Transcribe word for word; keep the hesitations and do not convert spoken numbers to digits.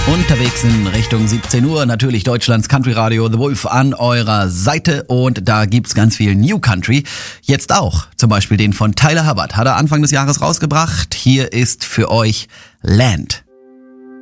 Unterwegs in Richtung siebzehn Uhr, natürlich Deutschlands Country Radio The Wolf an eurer Seite und da gibt's ganz viel New Country. Jetzt auch, zum Beispiel den von Tyler Hubbard, hat er Anfang des Jahres rausgebracht. Hier ist für euch Land.